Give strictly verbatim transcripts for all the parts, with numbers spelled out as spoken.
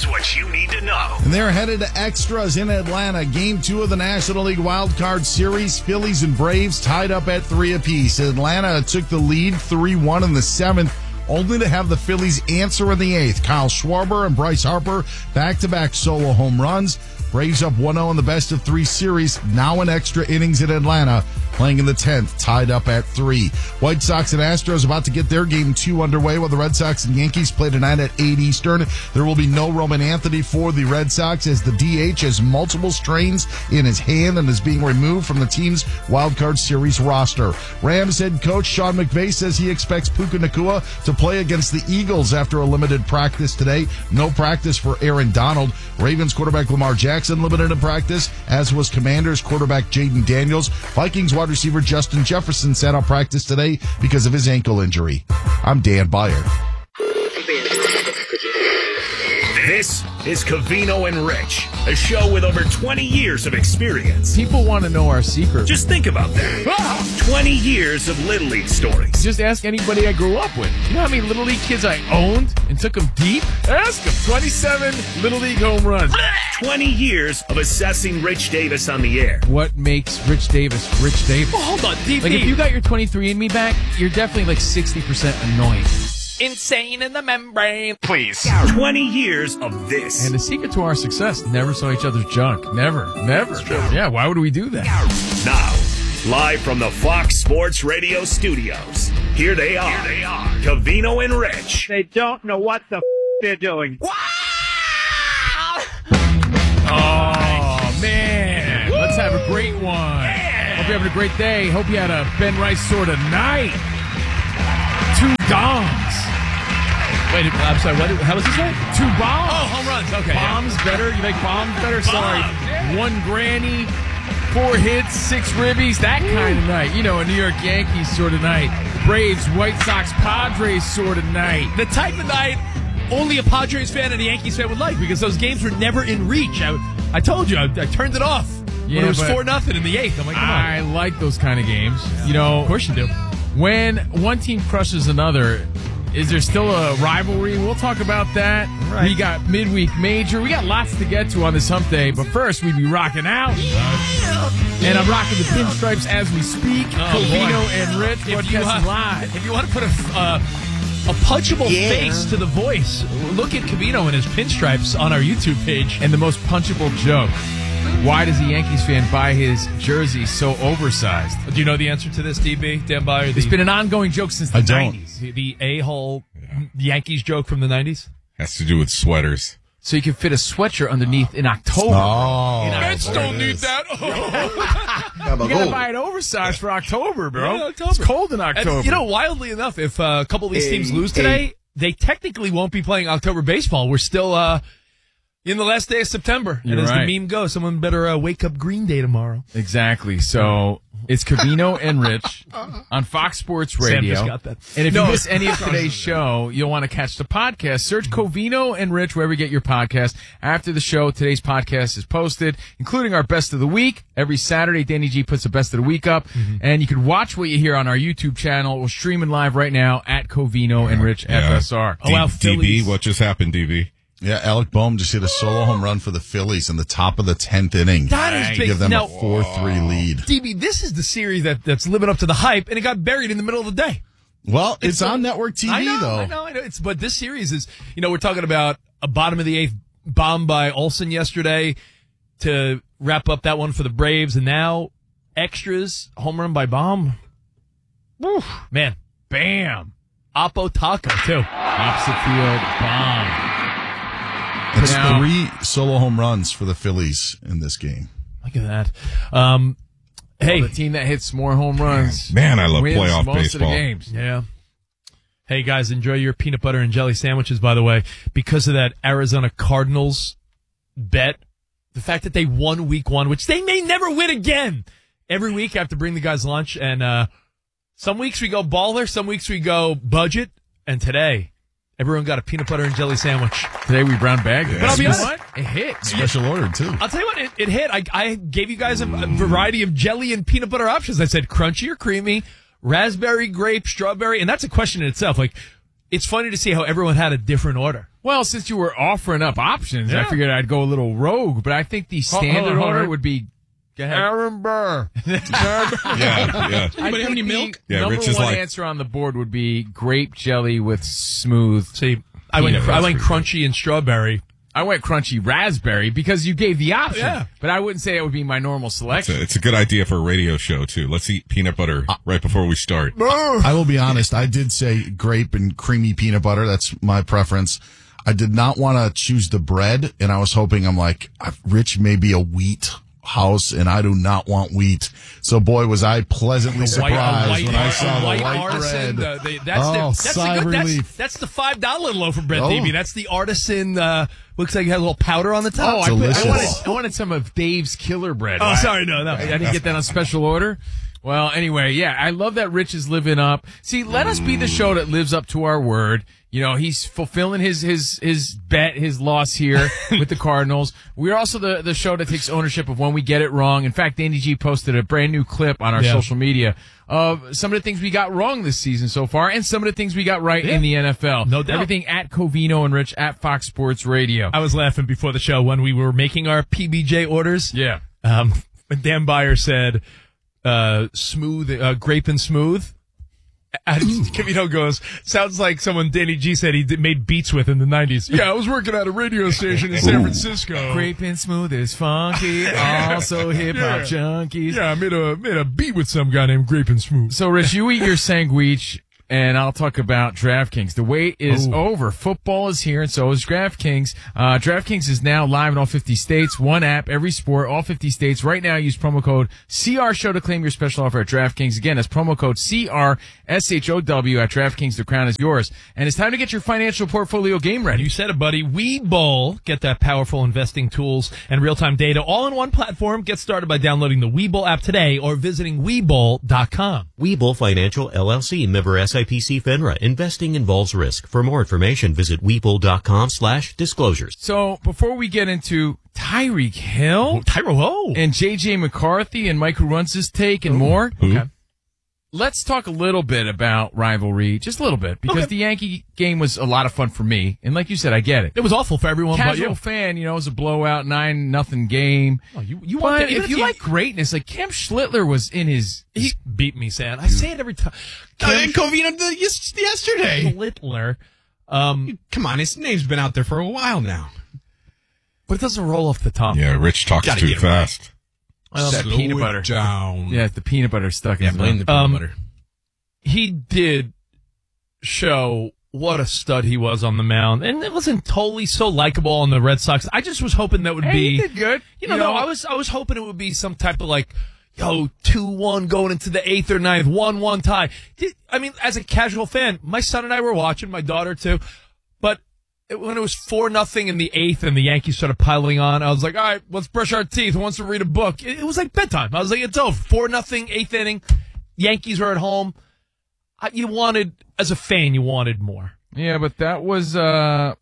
Here's what you need to know. And they're headed to extras in Atlanta. Game two of the National League Wild Card Series. Phillies and Braves tied up at three apiece. Atlanta took the lead three one in the seventh, only to have the Phillies answer in the eighth. Kyle Schwarber and Bryce Harper back-to-back solo home runs. Braves up one oh in the best of three series, now in extra innings in Atlanta, playing in the tenth, tied up at three. White Sox and Astros about to get their game two underway, while the Red Sox and Yankees play tonight at eight Eastern. There will be no Roman Anthony for the Red Sox, as the D H has multiple strains in his hand and is being removed from the team's Wild Card Series roster. Rams head coach Sean McVay says he expects Puka Nacua to play against the Eagles after a limited practice today. No practice for Aaron Donald. Ravens quarterback Lamar Jackson limited in practice, as was Commanders quarterback Jaden Daniels. Vikings wide receiver Justin Jefferson sat out practice today because of his ankle injury. I'm Dan Byer. This is Covino and Rich, a show with over twenty years of experience. People want to know our secret. Just think about that. twenty years of Little League stories. Just ask anybody I grew up with. You know how many Little League kids I owned and took them deep? Ask them. twenty-seven Little League home runs. twenty years of assessing Rich Davis on the air. What makes Rich Davis Rich Davis? Well, hold on, D P. Like, if you got your twenty-three and me back, you're definitely like sixty percent annoying. Insane in the membrane. Please. twenty years of this. And the secret to our success, never saw each other's junk. Never. Never. Yeah, why would we do that? Now, live from the Fox Sports Radio studios, here they are. Here they are. Covino and Rich. They don't know what the f*** they're doing. Wow! Oh, man. Woo! Let's have a great one. Yeah. Hope you're having a great day. Hope you had a Ben Rice sort of night. Two dongs. Wait, I'm sorry, what, how was this say? Two bombs. Oh, home runs. Okay. Bombs yeah. better? You make bombs better? Sorry. Bombs, yeah. One granny, four hits, six ribbies. That Woo. kind of night. You know, a New York Yankees sort of night. Braves, White Sox, Padres sort of night. The type of night only a Padres fan and a Yankees fan would like, because those games were never in reach. I, I told you, I, I turned it off yeah, when it was four nothing in the eighth. I'm like, come I on. like those kind of games. You know, of course you do. When one team crushes another, is there still a rivalry? We'll talk about that. Right. We got midweek major. We got lots to get to on this hump day. But first, we be rocking out. Yeah. And I'm rocking the pinstripes as we speak. Oh, Covino boy. and Rich broadcasting live. If you want to put a, uh, a punchable yeah. face to the voice, look at Covino and his pinstripes on our YouTube page. And the most punchable joke. Why does a Yankees fan buy his jersey so oversized? Do you know the answer to this, D B? Dan Byer? It's been an ongoing joke since the I don't. nineties. The, the a-hole yeah. Yankees joke from the nineties? Has to do with sweaters. So you can fit a sweatshirt underneath in October. Oh. In Mets don't need that. Oh. You gotta buy it oversized for October, bro. Yeah, October. It's cold in October. And, you know, wildly enough, if uh, a couple of these teams lose today, they technically won't be playing October baseball. We're still uh, in the last day of September. You're and as right. the meme goes, someone better uh, wake up Green Day tomorrow. Exactly. So it's Covino and Rich on Fox Sports Radio. Sam just got that. And if No. you miss any of today's show, you'll want to catch the podcast. Search Covino and Rich wherever you get your podcast. After the show, today's podcast is posted, including our Best of the Week. Every Saturday, Danny G puts the Best of the Week up. Mm-hmm. And you can watch what you hear on our YouTube channel. We're streaming live right now at Covino and Rich Yeah. F S R. Oh, wow, D B, Phillies. what just happened, D B? Yeah, Alec Boehm just hit a solo home run for the Phillies in the top of the tenth inning. That is to big. give them Now- a four three lead. D B, this is the series that, that's living up to the hype, and it got buried in the middle of the day. Well, it's, It's on a- network T V, I know, though. I know, I know. It's, but this series is, you know, we're talking about a bottom of the eighth bomb by Olsen yesterday to wrap up that one for the Braves, and now extras, home run by Baum. Woo, man, bam. Oppo Taco, too. Opposite field bomb. It's Now- three solo home runs for the Phillies in this game. Look at that. Um, hey. Well, the team that hits more home runs. Man, I love wins playoff most baseball. Of the games. Yeah. Hey, guys, enjoy your peanut butter and jelly sandwiches, by the way. Because of that Arizona Cardinals bet, the fact that they won week one, which they may never win again. Every week I have to bring the guys lunch, and uh, some weeks we go baller, some weeks we go budget, and today everyone got a peanut butter and jelly sandwich. Today we brown bagged it. But I'll be You know honest, what? It hit. Special order, too. I'll tell you what, it, it hit. I, I gave you guys a, a variety of jelly and peanut butter options. I said crunchy or creamy, raspberry, grape, strawberry, and that's a question in itself. Like, it's funny to see how everyone had a different order. Well, since you were offering up options, Yeah. I figured I'd go a little rogue, but I think the standard hold on, hold order on. would be Go ahead. Aaron Burr. Yeah, yeah. Anybody have any milk? Yeah, number Rich is one like- answer on the board would be grape jelly with smooth. See, I went, Peanut I butter. went crunchy and strawberry. I went crunchy raspberry because you gave the option. Yeah. But I wouldn't say it would be my normal It's selection. a, it's a good idea for a radio show, too. Let's eat peanut butter right before we start. I will be honest. I did say grape and creamy peanut butter. That's my preference. I did not want to choose the bread, and I was hoping I'm like, Rich may be a wheat house, and I do not want wheat. So, boy, was I pleasantly surprised white, when I ar- saw the white white artisan. bread. Uh, they, that's Oh, the, that's sigh the of good, that's, relief. that's the five dollar loaf of bread, Oh. Davey. That's the artisan. Uh, looks like it has a little powder on the top. Oh, I, put, Delicious. I, wanted, I wanted some of Dave's killer bread. Oh, I- sorry, no, no. I didn't get that on special order. Well, anyway, yeah, I love that Rich is living up. See, let us be the show that lives up to our word. You know, he's fulfilling his his his bet, his loss here with the Cardinals. We're also the the show that takes ownership of when we get it wrong. In fact, Danny G posted a brand new clip on our Yeah. social media of some of the things we got wrong this season so far, and some of the things we got right in the N F L. No doubt. Everything at Covino and Rich at Fox Sports Radio. I was laughing before the show when we were making our P B J orders. Yeah. Um, when Dan Byer said, uh, smooth, uh, grape and smooth. Covino goes, sounds like someone Danny G said he did, made beats with in the nineties. Yeah, I was working at a radio station in San Francisco. Grape and smooth is funky, also hip hop Yeah. junkies. Yeah, I made a made a beat with some guy named Grape and Smooth. So, Rich, you eat your sandwich, and I'll talk about DraftKings. The wait is Ooh. over. Football is here, and so is DraftKings. Uh, DraftKings is now live in all fifty states. One app, every sport, all fifty states. Right now, use promo code C R Show to claim your special offer at DraftKings. Again, that's promo code C R S H O W at DraftKings. The crown is yours. And it's time to get your financial portfolio game ready. You said it, buddy. Webull. Get that powerful investing tools and real-time data all in one platform. Get started by downloading the Webull app today or visiting Webull dot com. Webull Financial, L L C, member S I P C FINRA. Investing involves risk. For more information, visit Webull dot com slash disclosures. So, before we get into Tyreek Hill Tyro, oh. and J J McCarthy and Mike who runs his take and more, Who? let's talk a little bit about rivalry, just a little bit, because Okay. the Yankee game was a lot of fun for me. And like you said, I get it. It was awful for everyone but Casual you. fan, you know, it was a blowout, nine nothing game. Oh, you, you want But that, even if you you like greatness, like Cam Schlittler was in his, he beat me, Sam. I say it every time. Uh, Covino the, yes, yesterday. Schlittler. Um, Come on, his name's been out there for a while now. but it doesn't roll off the tongue. Yeah, Rich talks Gotta too get it fast. I love that Slow peanut it butter. down. Yeah, the peanut butter stuck in Yeah, his blame mouth. the peanut Um, butter. He did show what a stud he was on the mound, and it wasn't totally so likable on the Red Sox. I just was hoping that would Hey, be he did good. You know, no, I was I was hoping it would be some type of like, yo, two one going into the eighth or ninth, one one tie. Did- I mean, as a casual fan, my son and I were watching, my daughter too, but it, when it was four nothing in the eighth and the Yankees started piling on, I was like, all right, let's brush our teeth. Who wants to read a book? It, it was like bedtime. I was like, it's over. Four nothing, eighth inning. Yankees were at home. I, you wanted, as a fan, you wanted more. Yeah, but that was uh,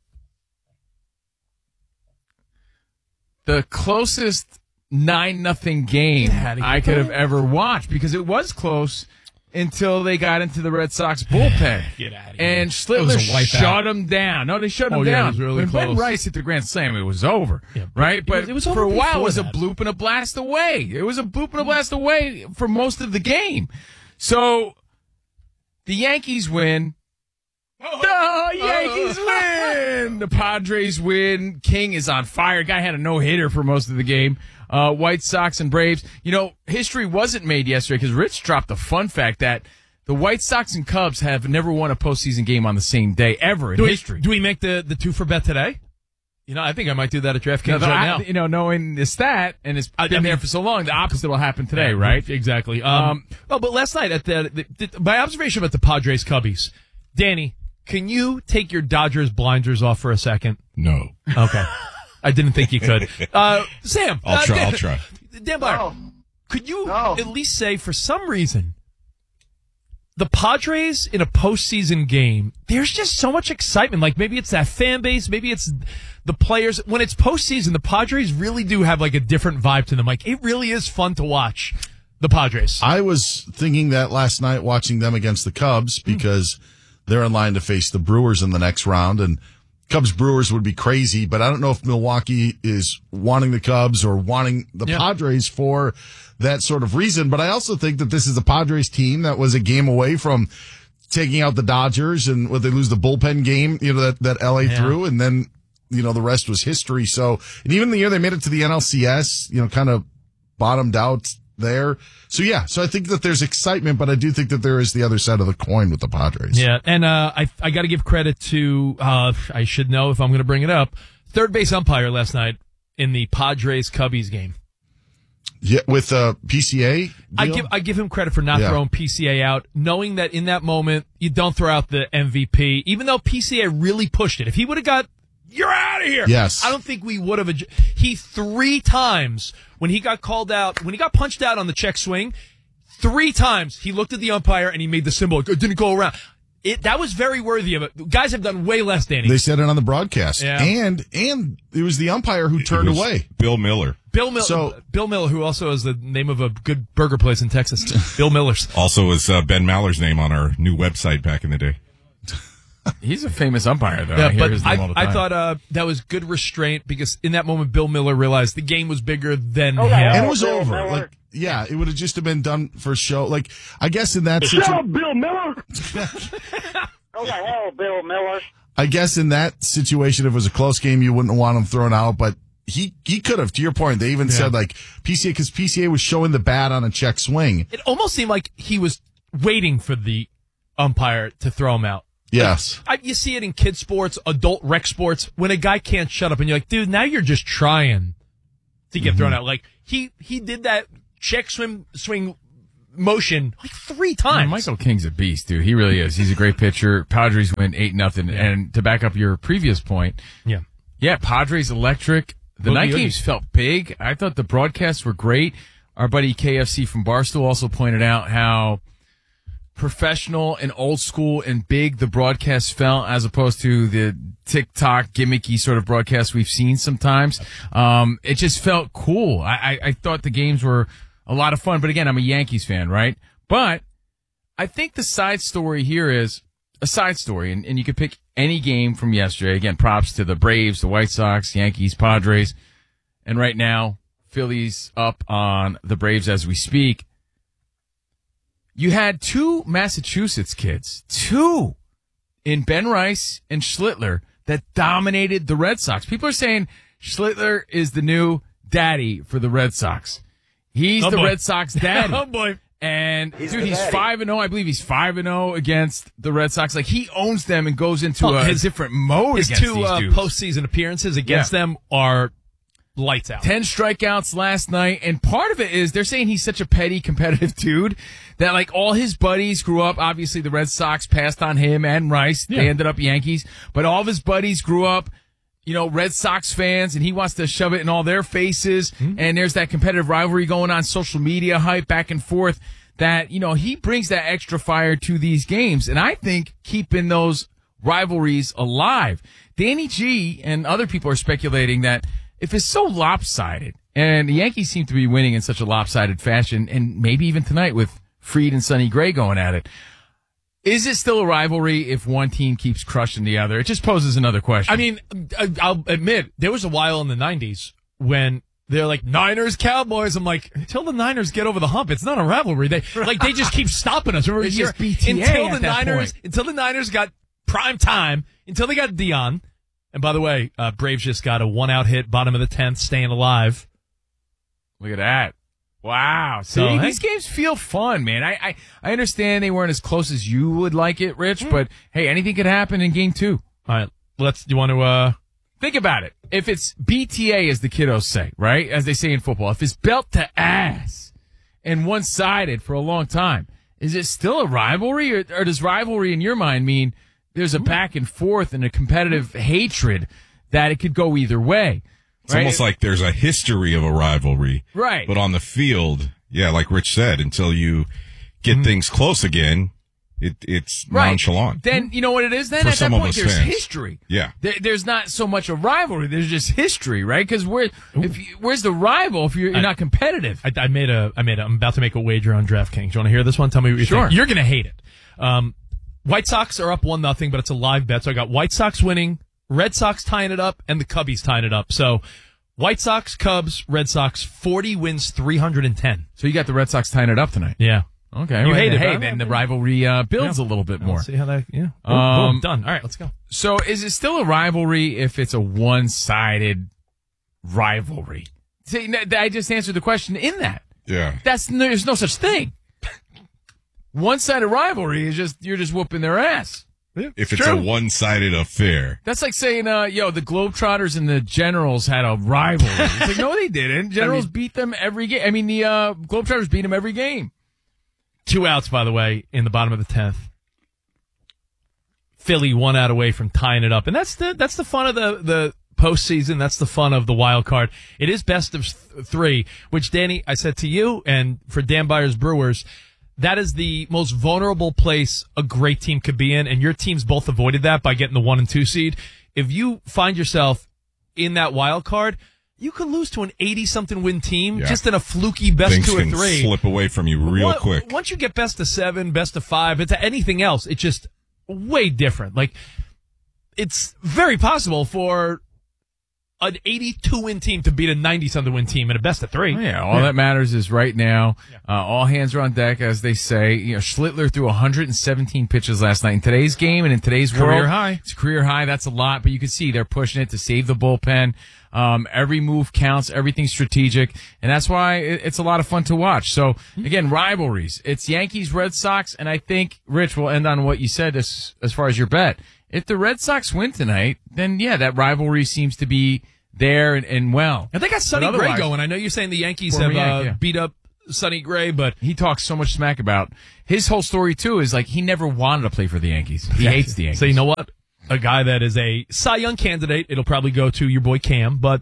the closest nine nothing game Get outta here. I could have ever watched because it was close until they got into the Red Sox bullpen. Get outta here. And It was Schlittler a wipeout. shut him down. No, they shut him Oh, yeah, it down. was really when Ben close. Rice hit the grand slam, it was over. Yeah, but right? it But was- it was for over a while, it before was a that. bloop and a blast away. It was a bloop and a blast away for most of the game. So the Yankees win. The Yankees win. The Padres win. King is on fire. Guy had a no-hitter for most of the game. Uh, White Sox and Braves. You know, history wasn't made yesterday because Rich dropped a fun fact that the White Sox and Cubs have never won a postseason game on the same day ever in Do we, history. do we make the, the two for bet today? You know, I think I might do that at DraftKings Now, right I- now. You know, knowing the stat, and it's I- been I there mean- for so long, the opposite will happen today, right? Exactly. Um, Um, oh, but last night at the, the, the my observation about the Padres Cubbies, Danny, can you take your Dodgers blinders off for a second? No. Okay. I didn't think you could. Uh, Sam. I'll uh, try, Dan, I'll try. Dan Byer, could you at least say for some reason the Padres in a postseason game, there's just so much excitement. Like maybe it's that fan base, maybe it's the players. When it's postseason, the Padres really do have like a different vibe to them. Like it really is fun to watch the Padres. I was thinking that last night watching them against the Cubs because they're in line to face the Brewers in the next round. And Cubs Brewers would be crazy, but I don't know if Milwaukee is wanting the Cubs or wanting the Yeah. Padres for that sort of reason. But I also think that this is a Padres team that was a game away from taking out the Dodgers, and when they lose the bullpen game, you know, that, that L A Yeah. threw, and then, you know, the rest was history. So, and even the year they made it to the N L C S, you know, kind of bottomed out there. So yeah, so I think that there's excitement, but I do think that there is the other side of the coin with the Padres. Yeah, and uh, I I got to give credit to, uh, I should know if I'm going to bring it up, third base umpire last night in the Padres-Cubbies game. Yeah, with uh, P C A deal? I give I give him credit for not Yeah. throwing P C A out, knowing that in that moment you don't throw out the M V P, even though P C A really pushed it. If he would have got, you're out of here. Yes. I don't think we would have. Adj- he three times when he got called out, when he got punched out on the check swing, three times he looked at the umpire and he made the symbol. It didn't go around. It that was very worthy of it. Guys have done way less, Danny. They said it on the broadcast. Yeah. And and it was the umpire who turned It was away. Bill Miller. Bill Miller, So- Bill Miller, who also is the name of a good burger place in Texas. Bill Miller's. Also was uh, Ben Maller's name on our new website back in the day. He's a famous umpire, though. I Yeah, hear but his name all I, the I time. thought uh, that was good restraint because in that moment, Bill Miller realized the game was bigger than Okay. him. And it was Bill over. Miller. Like, yeah, it would have just have been done for show. Like, I guess in that Shut situation, up, Bill Miller. Go to hell, Bill Miller. I guess in that situation, if it was a close game, you wouldn't want him thrown out, but he, he could have, to your point. They even said like P C A, cause P C A was showing the bat on a check swing. It almost seemed like he was waiting for the umpire to throw him out. Yes. I, you see it in kid sports, adult rec sports, when a guy can't shut up and you're like, dude, now you're just trying to get thrown out. Like he, he did that check swim swing motion like three Man, times. Michael King's a beast, dude. He really is. He's a great pitcher. Padres win eight nothing. And to back up your previous point, Yeah. yeah, Padres electric. The Boogie night Oogie. games felt big. I thought the broadcasts were great. Our buddy K F C from Barstool also pointed out how professional and old school and big the broadcast felt as opposed to the TikTok gimmicky sort of broadcasts we've seen sometimes. Um, it just felt cool. I, I, I thought the games were a lot of fun, but again, I'm a Yankees fan, right? But I think the side story here is a side story, and, and you could pick any game from yesterday. Again, props to the Braves, the White Sox, Yankees, Padres, and right now, Phillies up on the Braves as we speak. You had two Massachusetts kids, two, in Ben Rice and Schlittler that dominated the Red Sox. People are saying Schlittler is the new daddy for the Red Sox. He's Oh, the boy. Red Sox daddy. Oh boy. And dude, he's five and zero. I believe he's five and zero against the Red Sox. Like he owns them and goes into Oh, a his- different mode His against two these uh, dudes. postseason appearances against Yeah. them are lights out. Ten strikeouts last night, and part of it is they're saying he's such a petty, competitive dude that like all his buddies grew up. Obviously, the Red Sox passed on him and Rice. Yeah. They ended up Yankees, but all of his buddies grew up, you know, Red Sox fans, and he wants to shove it in all their faces. Mm-hmm. And there's that competitive rivalry going on, social media hype back and forth. That you know he brings that extra fire to these games, and I think keeping those rivalries alive. Danny G and other people are speculating that if it's so lopsided, and the Yankees seem to be winning in such a lopsided fashion, and maybe even tonight with Fried and Sonny Gray going at it, is it still a rivalry if one team keeps crushing the other? It just poses another question. I mean, I- I'll admit there was a while in the nineties when they're like Niners, Cowboys. I'm like, until the Niners get over the hump, it's not a rivalry. They like they just keep stopping us. Remember, It's you're- just B T A until at the that Niners, point. until the Niners got prime time, until they got Dion. And by the way, uh, Braves just got a one out hit, bottom of the tenth, staying alive. Look at that. Wow. See, So, hey. these games feel fun, man. I, I, I understand they weren't as close as you would like it, Rich, but hey, anything could happen in game two. All right, let's. You want to? uh Think about it. If it's B T A, as the kiddos say, right? As they say in football, if it's belt to ass and one-sided for a long time, is it still a rivalry, or, or does rivalry in your mind mean there's a back and forth and a competitive hatred that it could go either way? It's almost like there's a history of a rivalry. Right. But on the field, yeah, like Rich said, until you get things close again, it, it's Right. nonchalant. Then you know what it is. Then For at some that of point, us there's fans. history. Yeah. There, there's not so much a rivalry. There's just history, right? Because where, if you, where's the rival if you're, you're I- not competitive? I, I made a. I made. A, I'm about to make a wager on DraftKings. Do you want to hear this one? Tell me what you Sure. think. You're gonna hate it. Um, White Sox are up one nothing, but it's a live bet. So I got White Sox winning Red Sox tying it up, and the Cubbies tying it up. So White Sox, Cubs, Red Sox, forty wins, three hundred ten. So you got the Red Sox tying it up tonight. Yeah. Okay. You well, hate it, Hey, huh? then the rivalry uh, builds Yeah. a little bit more. Let's see how that, yeah. Boom, Um, boom, done. All right, let's go. So is it still a rivalry if it's a one-sided rivalry? See, n- I just answered the question in that. Yeah. That's no, there's no such thing. One-sided rivalry is just you're just whooping their ass. If it's True. a one-sided affair. That's like saying, uh, yo, the Globetrotters and the Generals had a rivalry. It's like, no, they didn't. Generals I mean- beat them every game. I mean, the uh, Globetrotters beat them every game. Two outs, by the way, in the bottom of the tenth. Philly one out away from tying it up. And that's the that's the fun of the, the postseason. That's the fun of the wild card. It is best of th- three, which, Danny, I said to you and for Dan Byers Brewers, that is the most vulnerable place a great team could be in, and your teams both avoided that by getting the one and two seed. If you find yourself in that wild card, you could lose to an eighty-something win team Yeah. just in a fluky best Things two or can three. slip away from you real Once- quick. Once you get best of seven, best of five, it's anything else. It's just way different. Like, it's very possible for an eighty-two win team to beat a ninety-something win team in a best of three. Oh, yeah, all that matters is right now, uh, all hands are on deck, as they say. You know, Schlittler threw one hundred seventeen pitches last night. In today's game and in today's Career world, high. It's a career high. That's a lot, but you can see they're pushing it to save the bullpen. Um, every move counts, everything's strategic, and that's why it, it's a lot of fun to watch. So, again, rivalries. It's Yankees, Red Sox, and I think, Rich, will end on what you said as, as far as your bet. If the Red Sox win tonight, then, yeah, that rivalry seems to be there and, and well. And they got Sonny But Gray otherwise- going. I know you're saying the Yankees Former have uh, Yank, yeah. beat up Sonny Gray, but He talks so much smack about his whole story too. Is like he never wanted to play for the Yankees. He hates the Yankees. so you know what? A guy that is a Cy Young candidate, it'll probably go to your boy Cam, but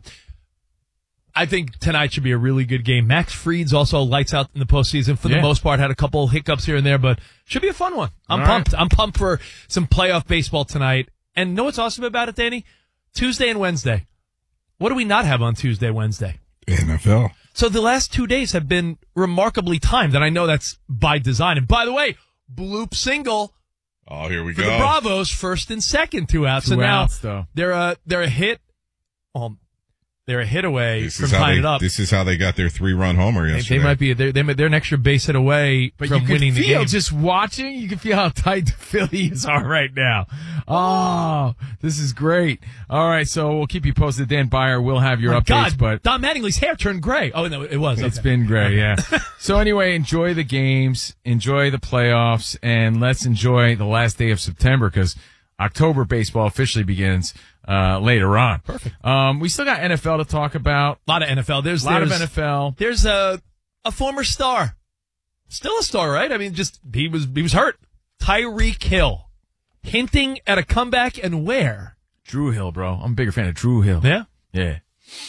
I think tonight should be a really good game. Max Fried's also lights out in the postseason for the Yeah. most part. Had a couple hiccups here and there, but should be a fun one. I'm All pumped. I'm pumped for some playoff baseball tonight. And know what's awesome about it, Danny? Tuesday and Wednesday. What do we not have on Tuesday, Wednesday? N F L. So the last two days have been remarkably timed, and I know that's by design. And by the way, bloop single Oh, here we for go. the Bravos, first and second, two outs. Two so now outs, though. they're a they're a hit. Well, they're a hit away This from is, how tying they, it up. this is how they got their three-run homer They, yesterday. they might be they're, they're an extra base hit away But from you can winning the feel game. just watching. You can feel how tight the Phillies are right now. Oh, this is great. All right, so we'll keep you posted. Dan Byer will have your My updates, God, but Don Mattingly's hair turned gray. Oh no, it was. it's Okay. been great. Yeah. So anyway, enjoy the games, enjoy the playoffs, and let's enjoy the last day of September because October baseball officially begins uh, later on. Perfect. Um, we still got N F L to talk about. A lot of N F L. There's A lot of there's- N F L. There's a a former star, still a star, right? I mean, just he was he was hurt. Tyreek Hill, hinting at a comeback, and where? Drew Hill, bro. I'm a bigger fan of Drew Hill. Yeah, Yeah.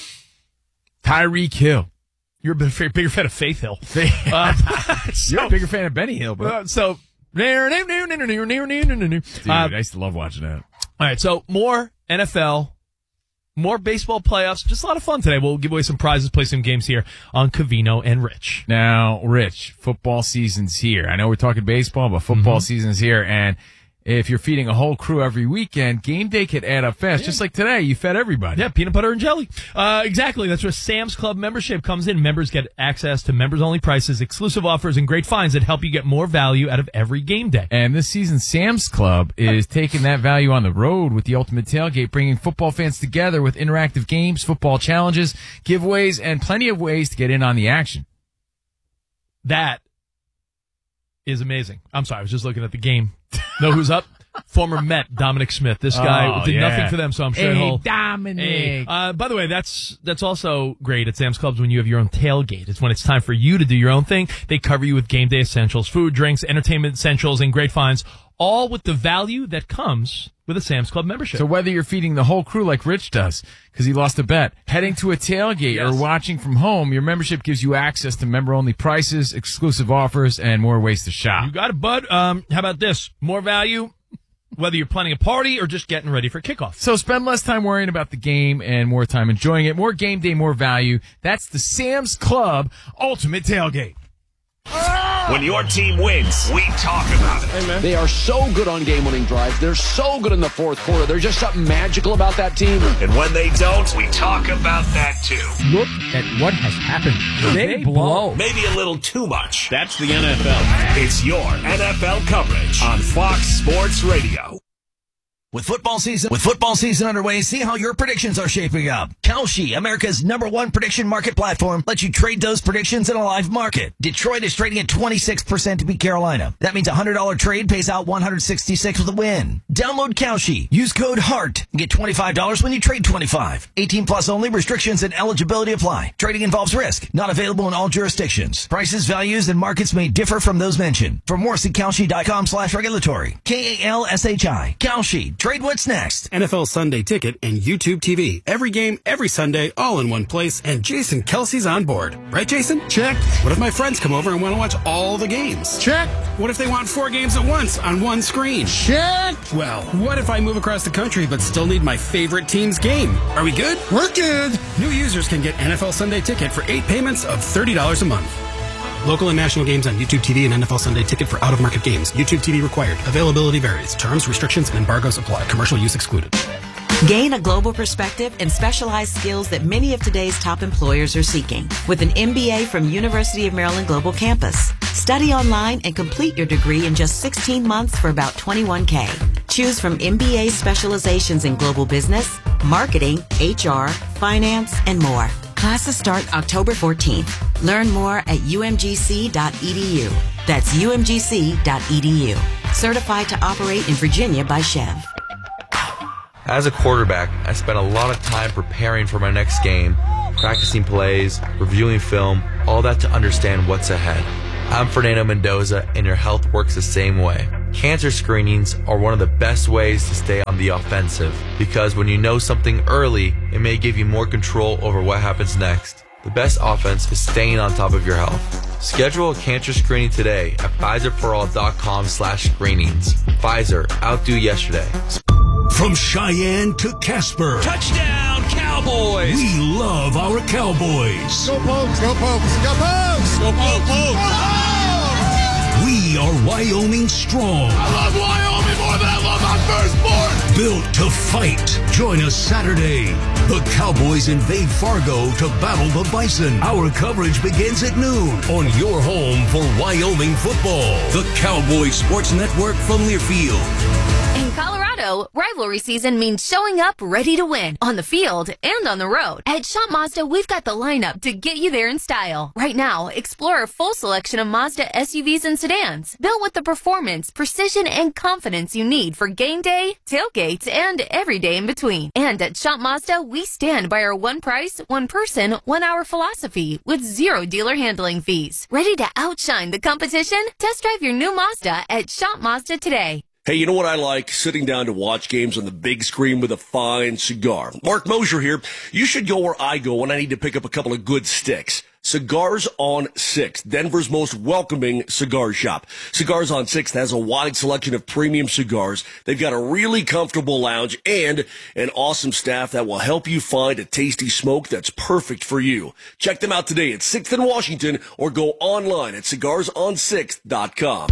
Tyreek Hill. you're a bigger, bigger fan of Faith Hill. Uh, You're a bigger fan of Benny Hill, bro. uh, so, Dude, uh, I used to love watching that. all right, so more N F L, more baseball playoffs. Just a lot of fun today. We'll give away some prizes, play some games here on Covino and Rich. Now, Rich, football season's here. I know we're talking baseball, but football Mm-hmm. season's here. And if you're feeding a whole crew every weekend, game day could add up fast. Just like today, you fed everybody. Yeah, peanut butter and jelly. Uh, exactly. That's where Sam's Club membership comes in. Members get access to members-only prices, exclusive offers, and great finds that help you get more value out of every game day. And this season, Sam's Club is taking that value on the road with the Ultimate Tailgate, bringing football fans together with interactive games, football challenges, giveaways, and plenty of ways to get in on the action. That is amazing. I'm sorry, I was just looking at the game. Know who's up? Former Met Dominic Smith. This guy Oh, did yeah. nothing for them, so I'm sure Hey, he'll. Dominic. Hey. Uh, by the way, that's that's also great at Sam's Clubs when you have your own tailgate. It's when it's time for you to do your own thing. They cover you with game day essentials, food, drinks, entertainment essentials, and great finds, all with the value that comes with a Sam's Club membership. So whether you're feeding the whole crew like Rich does, because he lost a bet, heading to a tailgate Yes. or watching from home, your membership gives you access to member-only prices, exclusive offers, and more ways to shop. You got it, bud. Um, how about this? More value, whether you're planning a party or just getting ready for kickoff. So spend less time worrying about the game and more time enjoying it. More game day, more value. That's the Sam's Club Ultimate Tailgate. When your team wins, we talk about it. Hey, man. They are so good on game-winning drives. They're so good in the fourth quarter. There's just something magical about that team. And when they don't, we talk about that too. Look at what has happened. They, they blow. Maybe a little too much. That's the N F L. It's your N F L coverage on Fox Sports Radio. With football season, with football season underway, see how your predictions are shaping up. Kalshi, America's number one prediction market platform, lets you trade those predictions in a live market. Detroit is trading at twenty-six percent to beat Carolina. That means a one hundred dollars trade pays out one hundred sixty-six with a win. Download Kalshi. Use code HEART and get twenty-five dollars when you trade twenty-five. eighteen plus only. Restrictions and eligibility apply. Trading involves risk. Not available in all jurisdictions. Prices, values, and markets may differ from those mentioned. For more, see Kalshi.com slash regulatory. K A L S H I. Kalshi. Trade what's next. N F L Sunday Ticket and YouTube T V. Every game, every Sunday, all in one place. And Jason Kelsey's on board. Right, Jason? Check. What if my friends come over and want to watch all the games? Check. What if they want four games at once on one screen? Check. Well, what if I move across the country but still need my favorite team's game? Are we good? We're good. New users can get N F L Sunday Ticket for eight payments of thirty dollars a month. Local and national games on YouTube T V and N F L Sunday Ticket for out-of-market games. YouTube T V required. Availability varies. Terms, restrictions, and embargoes apply. Commercial use excluded. Gain a global perspective and specialized skills that many of today's top employers are seeking with an M B A from University of Maryland Global Campus. Study online and complete your degree in just sixteen months for about twenty-one thousand dollars. Choose from M B A specializations in global business, marketing, H R, finance, and more. Classes start October fourteenth. Learn more at U M G C dot E D U. That's U M G C dot E D U. Certified to operate in Virginia by Chev. As a quarterback, I spent a lot of time preparing for my next game, practicing plays, reviewing film, all that to understand what's ahead. I'm Fernando Mendoza, and your health works the same way. Cancer screenings are one of the best ways to stay on the offensive, because when you know something early, it may give you more control over what happens next. The best offense is staying on top of your health. Schedule a cancer screening today at Pfizer For All dot com slash screenings. Pfizer, outdo yesterday. From Cheyenne to Casper. Touchdown, Cowboys! We love our Cowboys. Go Pokes, go Pokes, go Pokes! Go Pokes! We are Wyoming strong. I love Wyoming more than I love my firstborn. Built to fight. Join us Saturday. The Cowboys invade Fargo to battle the Bison. Our coverage begins at noon on your home for Wyoming football. The Cowboy Sports Network from Learfield. In Colorado, rivalry season means showing up ready to win on the field and on the road. At Shop Mazda, we've got the lineup to get you there in style. Right now, explore our full selection of Mazda S U Vs and sedans, built with the performance, precision, and confidence you need for game day, tailgates, and every day in between. And at Shop Mazda, we stand by our one price, one person, one hour philosophy with zero dealer handling fees. Ready to outshine the competition? Test drive your new Mazda at Shop Mazda today. Hey, you know what I like? Sitting down to watch games on the big screen with a fine cigar. Mark Mosier here. You should go where I go when I need to pick up a couple of good sticks. Cigars on sixth, Denver's most welcoming cigar shop. Cigars on sixth has a wide selection of premium cigars. They've got a really comfortable lounge and an awesome staff that will help you find a tasty smoke that's perfect for you. Check them out today at sixth and Washington or go online at cigars on sixth dot com.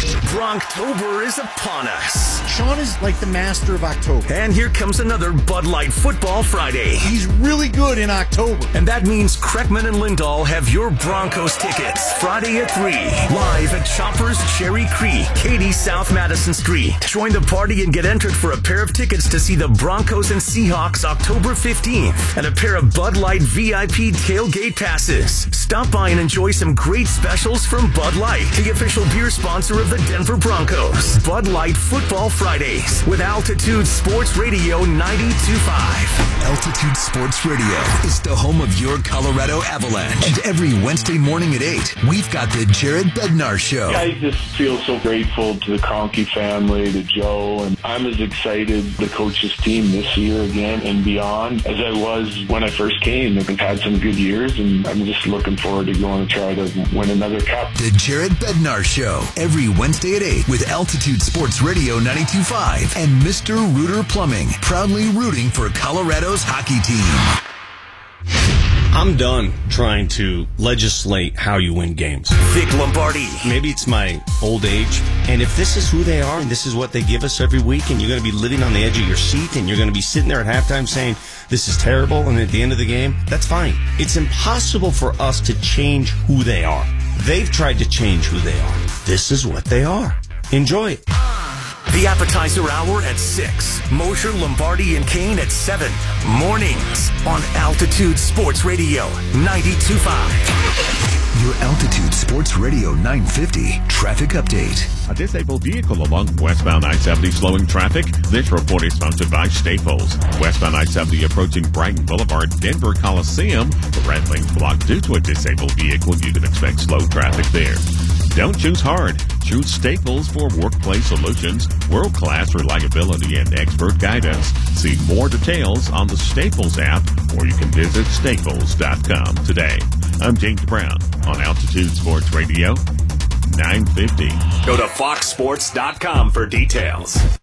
Bronktober is upon us. Sean is like the master of October. And here comes another Bud Light Football Friday. He's really good in October. And that means Kreckman and Lindahl have your Broncos tickets Friday at three, live at Choppers Cherry Creek, Katy, South Madison Street. Join the party and get entered for a pair of tickets to see the Broncos and Seahawks October fifteenth and a pair of Bud Light V I P tailgate passes. Stop by and enjoy some great specials from Bud Light, the official beer sponsor of the Denver Broncos. Bud Light Football Fridays with Altitude Sports Radio ninety-two point five. Altitude Sports Radio is the home of your Colorado Avalanche. And every Wednesday morning at eight, we've got the Jared Bednar Show. I just feel so grateful to the Kroenke family, to Joe, and I'm as excited the coach's team this year again and beyond as I was when I first came. I've had some good years, and I'm just looking forward to going to try to win another cup. The Jared Bednar Show, every Wednesday at eight with Altitude Sports Radio ninety-two point five and Mister Rooter Plumbing, proudly rooting for Colorado's hockey team. I'm done trying to legislate how you win games. Vic Lombardi. Maybe it's my old age, and if this is who they are and this is what they give us every week, and you're going to be living on the edge of your seat, and you're going to be sitting there at halftime saying, this is terrible, and at the end of the game, that's fine. It's impossible for us to change who they are. They've tried to change who they are. This is what they are. Enjoy it. The appetizer hour at six. Mosher, Lombardi, and Kane at seven. Mornings on Altitude Sports Radio ninety-two point five. Your Altitude Sports Radio nine fifty traffic update. A disabled vehicle along westbound I seventy slowing traffic. This report is sponsored by Staples. Westbound I seventy approaching Brighton Boulevard, Denver Coliseum. The right lane's blocked due to a disabled vehicle. You can expect slow traffic there. Don't choose hard. Choose Staples for workplace solutions, world-class reliability, and expert guidance. See more details on the Staples app, or you can visit staples dot com today. I'm James Brown on Altitude Sports Radio nine fifty. Go to fox sports dot com for details.